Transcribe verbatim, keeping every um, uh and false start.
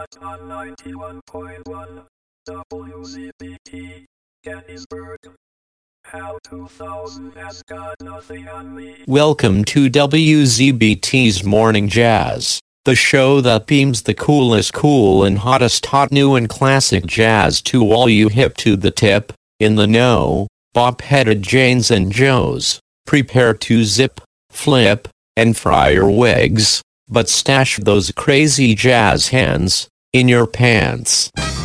on ninety-one point one W Z B T, Gettysburg. How two thousand has got nothing on me. Welcome to W Z B T's Morning Jazz, the show that beams the coolest cool and hottest hot new and classic jazz to all you hip to the tip, in the know, bop-headed Janes and Joes. Prepare to zip, flip, and fry your wigs, but stash those crazy jazz hands in your pants.